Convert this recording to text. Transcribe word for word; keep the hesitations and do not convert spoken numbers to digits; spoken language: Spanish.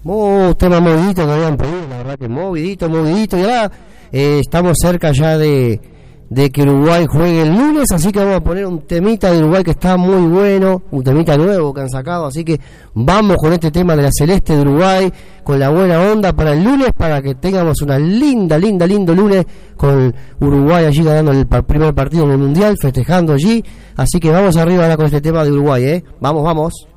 Oh, tema movidito que habían pedido, la verdad que movidito, movidito. Y ahora eh, estamos cerca ya de, de que Uruguay juegue el lunes, así que vamos a poner un temita de Uruguay que está muy bueno, un temita nuevo que han sacado, así que vamos con este tema de la Celeste de Uruguay, con la buena onda para el lunes, para que tengamos una linda, linda, lindo lunes con Uruguay allí ganando el primer partido en el Mundial, festejando allí, así que vamos arriba ahora con este tema de Uruguay, ¿eh? Vamos, vamos.